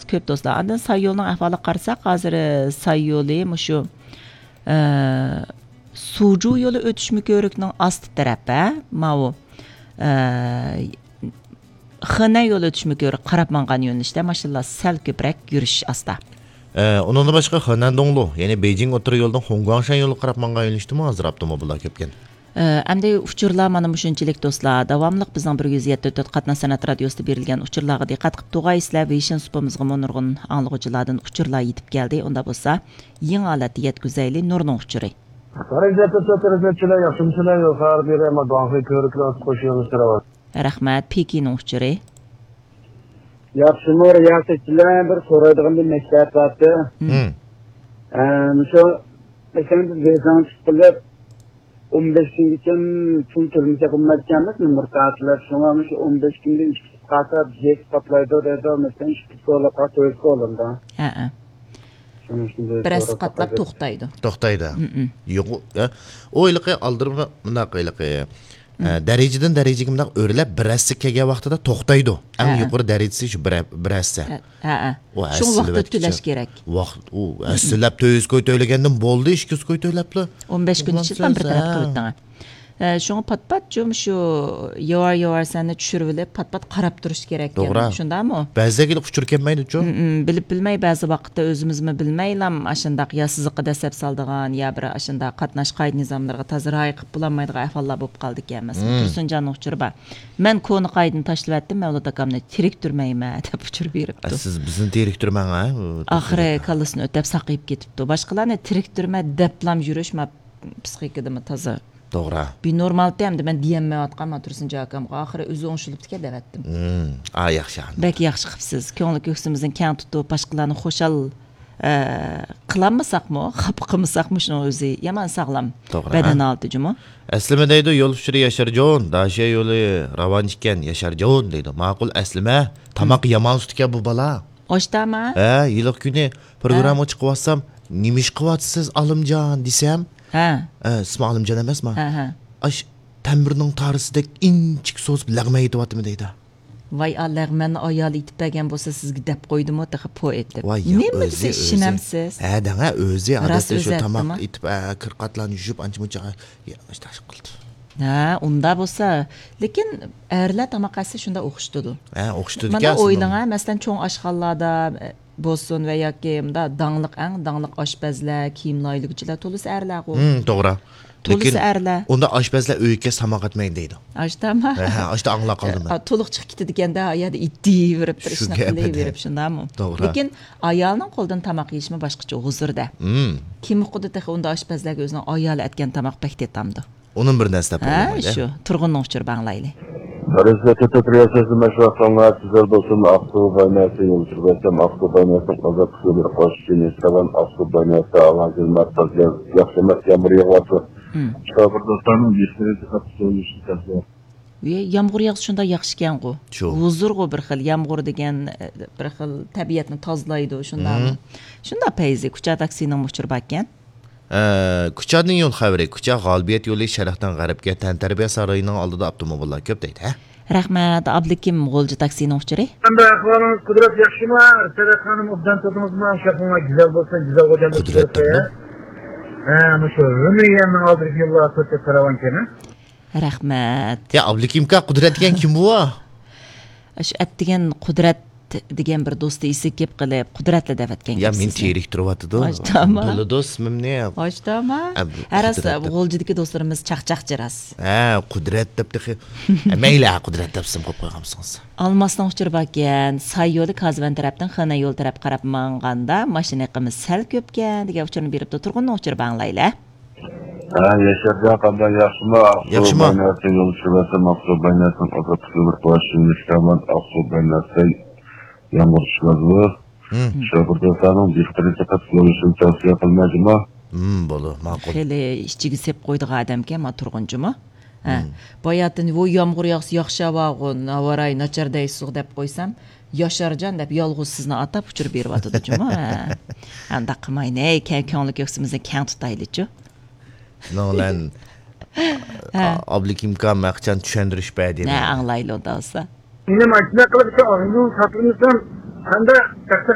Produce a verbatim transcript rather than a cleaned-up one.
ko'p do'stlar. Andan say yo'lning ahvoliga qarasak, hozir say yo'li shu Suju yo'li o'tishmi ko'rikning osti tarafi, mana Xina yo'li o'tishmi ko'rik qarab mangan yo'nalishda mashinalar sal ko'proq yurish asta. Ondan başqa Xinandonglu, ya'ni Beijing o'tir yo'ldan Hongguangshan yo'li qarab mangan yo'nalishdimi hozir avtomobillar ko'pkan. Әмді ұшчырлар маны мүшінчілік достар, давамлық біздің бір жүз жетпіс төрт қатна санат радиосында берілген ұшчырларға диққат қып туға исләп, вейшін сұпымызғы мұнырғын аңлығычыладың ұшчырлар етіп келді. Онда болса, ең алатты еткізәйлі Нұрның ұшчыры. Рахмет, Пекиннің ұшчыры. Yaxşımır, yaxşıçılar bir soraydıgan bir məktəb vardı. Şu, mesela biz vezan çıkılıp, on beş gün için tüm türümüze kumlatacağımız mı mırtatlar? Şuna on beş günde üç kata jet patlaydı orada mesela üç kola kat ölçü olur da. Ha. Biraz qatlab to'xtaydi. To'xtaydi. Yo'q, o ilqi aldırma bunaqa ilqi. Dərəcədən dərəcəyə kimdə örləb birəssi kəgə vaxtında toxtaydı. Ən yuqarı dərəcəsi şu birəssi. Hə, hə. Şu vaxtda tüləş gerek. Vaxt, o əsləb töyüz qoy töyləgəndən boldu, iş göz qoy töyləblə. on beş gün içindən bir tərəf qılıqdan. Şunu pat-pat cum şu yavaş-yavaş səni düşürülüb pat-pat qarab duruş gerek. Şunda mı? Bəzə gəlib uçurkənməydi cu. Bilib bilməy, bəzi vaxtda özümüzmü bilməyləm, aşındaq ya sızıqı dəsəb saldığan, ya bir aşında qatnaş qaydı nizamlarına tazı rayqıb bulanmaydığı əhvallar bo'lib qaldı gəlməsin. Tursun canı uçurub ba. Mən konu qaydını taşlıb etdim, Mevlud akamni tirik durmaymə deb uçurub beribdi. Siz bizni tirik durmang ha? Axırı kalısını ötəb saqıyıb getibdi. Başqalarını tirik durma deplam yürüşmə psixikadımı tazı. Doğru. Bir normal demdi, mən deyəmmə atqanma Tursun Cakam. Axırı özü onşulubdu ki, dəvətdim. Hmm, a yaxşı. Bək yaxşı qıpsız. Könlü köksümüzün kən tutub, başqalarını xoşal qılanmasaq mı, xapı qımısaq mı şunu özü yaman sağlam bədən aldı cümü. Əslime deydi, yol uçuru Yaşar John, daşıya yolu ravan iken Yaşar John deydi. Maqul əslime, tamaq yaman sütüke bu bala. Oşda mı? He, yılıq günü programı çıqıvatsam, nimiş qıvatsız alımcan desem, ha. İsmi alımcan emas mı? Ha, ha. Aş, təmbirinin tarısıdək inçik soz lağma yedi vatımı deydi. Vay Allah, mən ayalı itib bəgən bolsa sizgi dəb qoydum o təxi po etdim. Vay ya, özü, özü. İşinəmsiz? Hə, dəngə, özü. Adətdə şu tamaq itib, kırqatlan yüzüb, ançı mıcağa, yaramış taşıq qıldı. Ha, onda bolsa, lekin ərlə tamaq əsi şunda oxuşdudu. Hə, oxuşdudu ki, aslında. Mana oylağa, məsələn, çoğun aşxallarda bolsun və ya ki, dağlıq ən, dağlıq aşbəzlər, kiyimlaylıqçılar, tolus ərlər o. Hmm, doğru. Tolus ərlər. Onda aşbəzlər öyükə samaq etməyin deydi. Aşda mı? Hə, aşda anla qaldım mən. Toluq çıx getdi degəndə ayada iddi verib, bir işinə qılay verib, şunda mı? Doğru. Lekin ayalının qoldan tamaq yeyişmi başqaça huzurda. Hmm. Kimi qudu təxi onda aşbəzlərə özünə ayalı etgən tamaq bək tetamdı. Onun bir nəsdə problemi. Ha, şu, turğunluq uçur bağlaylı. Barızda tutuk riyasası meşruatlanlar güzel olsun. Aksu baynası yol sürbeysem Aksu baynası qazak sürür. Qoş geniştavan Aksu baynası avancıl mertaz yaxşamak yağmur yağması. Şafır dostlarının yetkileri tıkatı soyuşu təsir. Yağmur yağısı şunda yaxşı ekan qo. Huzur qo bir xil yağmur degan bir xil tabiatni tozlaydi şunda. Şunda payzi Kucha taksinin uçur bakkan. Kuchaning yo'l xabari, Kucha G'olibiyat yo'li sharqdan g'arbga Tantarbiya saroyining oldida avtomobillar ko'p deydi, ha? Rahmat, Abdukim G'olji taksinin uçuri. Endi ahvolimiz Qudrat yaxshimi? Sadat xonim obdan totimizni shaqoma güzel bo'lsa, güzel bo'lgan Qudrat. Ha, shu Rumiyaning oldingi yillar to'rtta karavan kena. Rahmat. Ya Abdukimka Qudrat degan kim bu? Shu atdigan Qudrat degan bir do'sti isi kep qilib Qudratli davatgan. Ya men terik turyapti-da. Ojdami? Buli do'stim ne? Ojdami? Aras G'oljidagi do'stlarimiz chaqchaq jiras. Ha, Qudrat deb mayli Qudrat debsim qo'yib qo'ygansiz. Almasdan uçur bakkan, say yo'li Kazvan tarafdan Xina yo'l taraf qarab manganda mashinalarimiz sal ko'pkan degan uchurni beribdi. Turg'unni uchur banglayla. Ha, Yaşar'da qanday yaxshimi? Yaxshimi? Baynasi yol sürbeysem Aksu baynası qazak sürür. Qoş geniştavan Aksu baynası yağmur çıkmadı. Şafır dostlarının yetkileri tıkatı soyuşu tavsiye qilmaydimi? Hmm, bolu, ma'qul. Xeli ishchiga sep qo'ydiq adamga, ma turg'unjimi? Ha. Boyatin bu yağmur yağsa yaxshi avag'un, avaray nacharday suv deb qo'ysam, Yaşarjon deb yolg'iz sizni atab uchirib beryapti-jimi? Anda qilmayni, ko'ngli ko'ksimizni kang tutayli-chi. Nolan. Abdukimka maqchan tushundirish berdi. Ne anglayli onda olsa. Yine makine qilib, o'zing satılmışsan, qanda